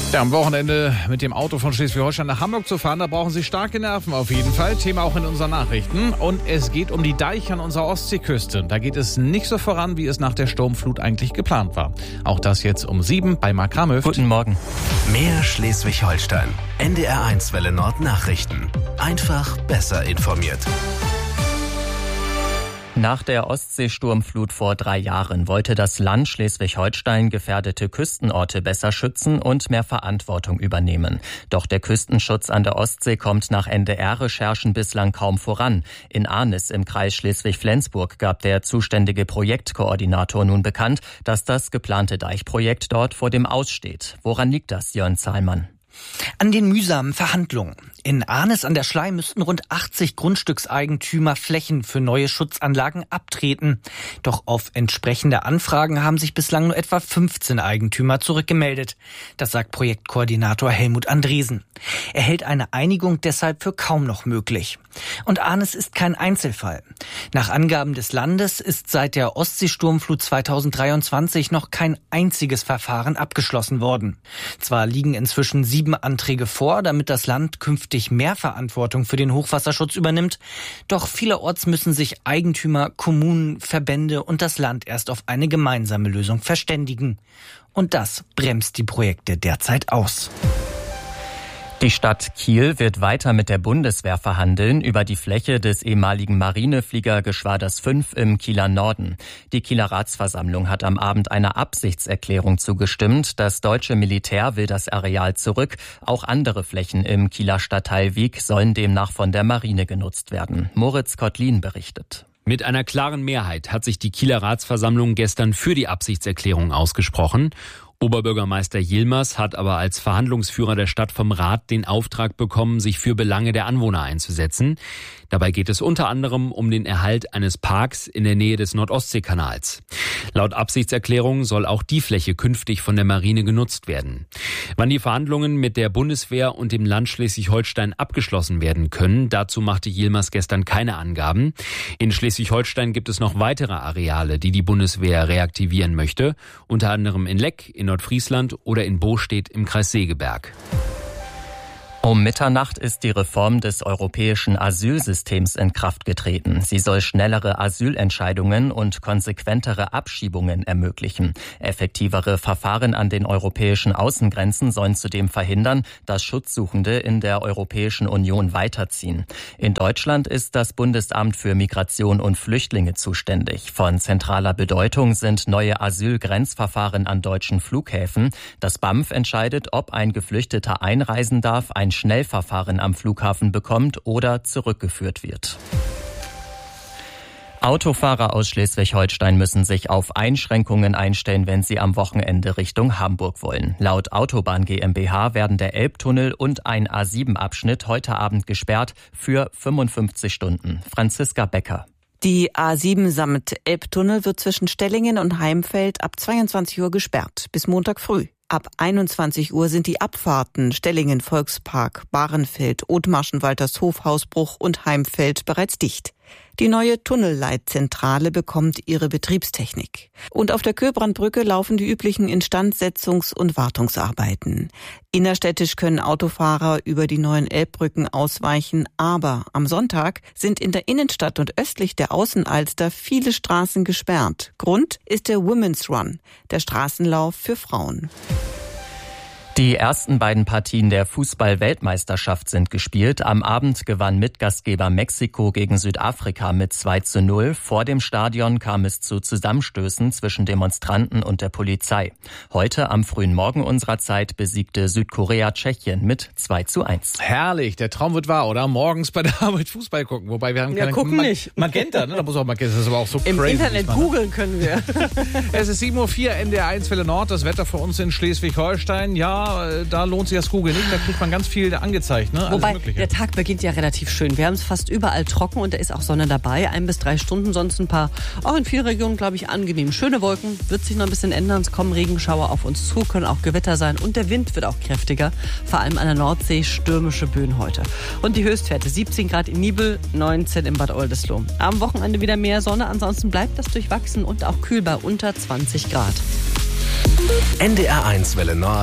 Ja, am Wochenende mit dem Auto von Schleswig-Holstein nach Hamburg zu fahren, da brauchen Sie starke Nerven auf jeden Fall. Thema auch in unseren Nachrichten. Und es geht um die Deiche an unserer Ostseeküste. Da geht es nicht so voran, wie es nach der Sturmflut eigentlich geplant war. Auch das jetzt um 7 bei Marc Ramöft. Guten Morgen. Mehr Schleswig-Holstein. NDR1 Welle Nord Nachrichten. Einfach besser informiert. Nach der Ostseesturmflut vor 3 Jahren wollte das Land Schleswig-Holstein gefährdete Küstenorte besser schützen und mehr Verantwortung übernehmen. Doch der Küstenschutz an der Ostsee kommt nach NDR-Recherchen bislang kaum voran. In Arnis im Kreis Schleswig-Flensburg gab der zuständige Projektkoordinator nun bekannt, dass das geplante Deichprojekt dort vor dem Aus steht. Woran liegt das, Jörn Zahlmann? An den mühsamen Verhandlungen. In Arnis an der Schlei müssten rund 80 Grundstückseigentümer Flächen für neue Schutzanlagen abtreten. Doch auf entsprechende Anfragen haben sich bislang nur etwa 15 Eigentümer zurückgemeldet. Das sagt Projektkoordinator Helmut Andresen. Er hält eine Einigung deshalb für kaum noch möglich. Und Arnis ist kein Einzelfall. Nach Angaben des Landes ist seit der Ostseesturmflut 2023 noch kein einziges Verfahren abgeschlossen worden. Zwar liegen inzwischen 7 Anträge vor, damit das Land künftig mehr Verantwortung für den Hochwasserschutz übernimmt. Doch vielerorts müssen sich Eigentümer, Kommunen, Verbände und das Land erst auf eine gemeinsame Lösung verständigen. Und das bremst die Projekte derzeit aus. Die Stadt Kiel wird weiter mit der Bundeswehr verhandeln über die Fläche des ehemaligen Marinefliegergeschwaders 5 im Kieler Norden. Die Kieler Ratsversammlung hat am Abend einer Absichtserklärung zugestimmt. Das deutsche Militär will das Areal zurück. Auch andere Flächen im Kieler Stadtteil Wiek sollen demnach von der Marine genutzt werden. Moritz Kottlin berichtet. Mit einer klaren Mehrheit hat sich die Kieler Ratsversammlung gestern für die Absichtserklärung ausgesprochen. Oberbürgermeister Yilmaz hat aber als Verhandlungsführer der Stadt vom Rat den Auftrag bekommen, sich für Belange der Anwohner einzusetzen. Dabei geht es unter anderem um den Erhalt eines Parks in der Nähe des Nordostseekanals. Laut Absichtserklärung soll auch die Fläche künftig von der Marine genutzt werden. Wann die Verhandlungen mit der Bundeswehr und dem Land Schleswig-Holstein abgeschlossen werden können, dazu machte Yilmaz gestern keine Angaben. In Schleswig-Holstein gibt es noch weitere Areale, die die Bundeswehr reaktivieren möchte, unter anderem in Leck, in Nordfriesland oder in Bostedt im Kreis Segeberg. Um Mitternacht ist die Reform des europäischen Asylsystems in Kraft getreten. Sie soll schnellere Asylentscheidungen und konsequentere Abschiebungen ermöglichen. Effektivere Verfahren an den europäischen Außengrenzen sollen zudem verhindern, dass Schutzsuchende in der Europäischen Union weiterziehen. In Deutschland ist das Bundesamt für Migration und Flüchtlinge zuständig. Von zentraler Bedeutung sind neue Asylgrenzverfahren an deutschen Flughäfen. Das BAMF entscheidet, ob ein Geflüchteter einreisen darf, ein Schnellverfahren am Flughafen bekommt oder zurückgeführt wird. Autofahrer aus Schleswig-Holstein müssen sich auf Einschränkungen einstellen, wenn sie am Wochenende Richtung Hamburg wollen. Laut Autobahn GmbH werden der Elbtunnel und ein A7-Abschnitt heute Abend gesperrt für 55 Stunden. Franziska Becker. Die A7 samt Elbtunnel wird zwischen Stellingen und Heimfeld ab 22 Uhr gesperrt, bis Montag früh. Ab 21 Uhr sind die Abfahrten Stellingen, Volkspark, Bahrenfeld, Othmarschen, Waltershof, Hausbruch und Heimfeld bereits dicht. Die neue Tunnelleitzentrale bekommt ihre Betriebstechnik. Und auf der Köbrandbrücke laufen die üblichen Instandsetzungs- und Wartungsarbeiten. Innerstädtisch können Autofahrer über die neuen Elbbrücken ausweichen, aber am Sonntag sind in der Innenstadt und östlich der Außenalster viele Straßen gesperrt. Grund ist der Women's Run, der Straßenlauf für Frauen. Die ersten beiden Partien der Fußball-Weltmeisterschaft sind gespielt. Am Abend gewann Mitgastgeber Mexiko gegen Südafrika mit 2:0. Vor dem Stadion kam es zu Zusammenstößen zwischen Demonstranten und der Polizei. Heute am frühen Morgen unserer Zeit besiegte Südkorea Tschechien mit 2:1. Herrlich, der Traum wird wahr, oder? Morgens bei der Arbeit Fußball gucken. Wobei wir haben keine nicht. Magenta, ne? Da muss auch Magenta, das ist aber auch so Im crazy. Im Internet googeln können wir. Es ist 7:04 Uhr, NDR1 Welle Nord, das Wetter für uns in Schleswig-Holstein. Ja, da lohnt sich das Google nicht, da kriegt man ganz viel angezeigt. Ne? Wobei, der Tag beginnt ja relativ schön. Wir haben es fast überall trocken und da ist auch Sonne dabei. 1 bis 3 Stunden, sonst ein paar, auch in vielen Regionen, glaube ich, angenehm. Schöne Wolken, wird sich noch ein bisschen ändern. Es kommen Regenschauer auf uns zu, können auch Gewitter sein und der Wind wird auch kräftiger. Vor allem an der Nordsee stürmische Böen heute. Und die Höchstwerte 17 Grad in Nibel, 19 in Bad Oldesloe. Am Wochenende wieder mehr Sonne, ansonsten bleibt das durchwachsen und auch kühl bei unter 20 Grad. NDR1 Welle Nord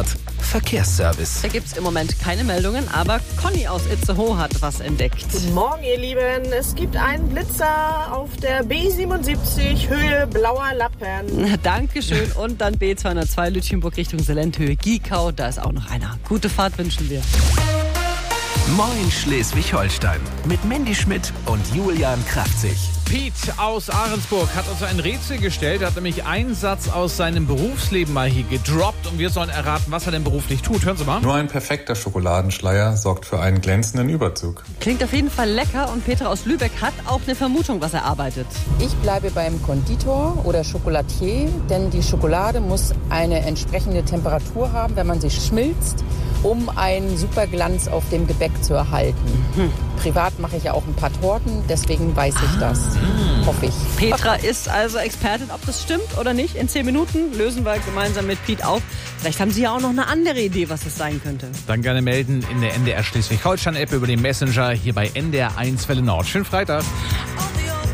Verkehrsservice. Da gibt es im Moment keine Meldungen, aber Conny aus Itzehoe hat was entdeckt. Guten Morgen, ihr Lieben. Es gibt einen Blitzer auf der B77, Höhe Blauer Lappen. Dankeschön. Und dann B202 Lütchenburg Richtung Sellenthöhe Giekau. Da ist auch noch einer. Gute Fahrt wünschen wir. Moin Schleswig-Holstein mit Mandy Schmidt und Julian Kraftzig. Pete aus Ahrensburg hat uns ein Rätsel gestellt. Er hat nämlich einen Satz aus seinem Berufsleben mal hier gedroppt und wir sollen erraten, was er denn beruflich tut. Hören Sie mal. Nur ein perfekter Schokoladenschleier sorgt für einen glänzenden Überzug. Klingt auf jeden Fall lecker und Petra aus Lübeck hat auch eine Vermutung, was er arbeitet. Ich bleibe beim Konditor oder Chocolatier, denn die Schokolade muss eine entsprechende Temperatur haben, wenn man sie schmilzt, um einen Superglanz auf dem Gebäck zu erhalten. Privat mache ich ja auch ein paar Torten, deswegen weiß ich das. Hoffe ich. Petra ist also Expertin, ob das stimmt oder nicht. In 10 Minuten lösen wir gemeinsam mit Pete auf. Vielleicht haben Sie ja auch noch eine andere Idee, was es sein könnte. Dann gerne melden in der NDR Schleswig-Holstein-App über den Messenger hier bei NDR 1 Welle Nord. Schönen Freitag.